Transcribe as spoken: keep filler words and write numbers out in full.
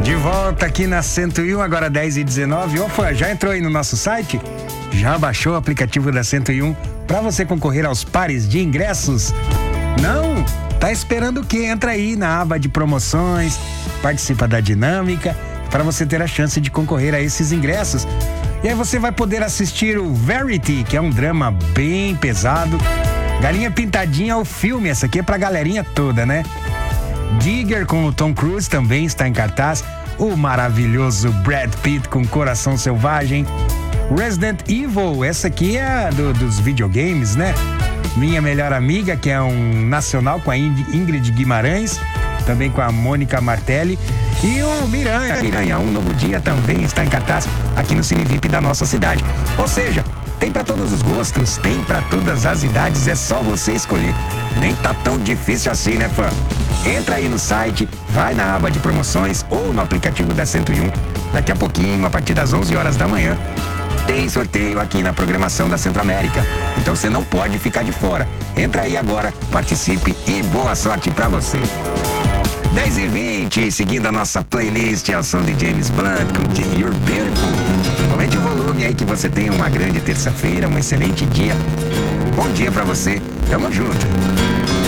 De volta aqui na cento e um, agora dez e dezenove. Ô, fã, já entrou aí no nosso site? Já baixou o aplicativo da cento e um para você concorrer aos pares de ingressos? Não? Tá esperando o quê? Entra aí na aba de promoções, participa da dinâmica para você ter a chance de concorrer a esses ingressos. E aí você vai poder assistir o Verity, que é um drama bem pesado. Galinha Pintadinha, o filme, essa aqui é pra galerinha toda, né? Digger com o Tom Cruise também está em cartaz. O maravilhoso Brad Pitt com Coração Selvagem. Resident Evil, essa aqui é do, dos videogames, né? Minha Melhor Amiga, que é um nacional com a Ingrid Guimarães, também com a Mônica Martelli. E o Miranha, Miranha, Um Novo Dia também está em cartaz aqui no Cine V I P da nossa cidade. Ou seja, tem para todos os gostos, tem para todas as idades, é só você escolher. Nem tá tão difícil assim, né, fã? Entra aí no site, vai na aba de promoções ou no aplicativo da cento e um. Daqui a pouquinho, a partir das onze horas da manhã, tem sorteio aqui na programação da Centro América. Então você não pode ficar de fora. Entra aí agora, participe e boa sorte pra você. dez e vinte, seguindo a nossa playlist, é o som de James Blunt com You're Beautiful. Aumente o volume aí, que você tenha uma grande terça-feira, um excelente dia. Bom dia pra você, tamo junto.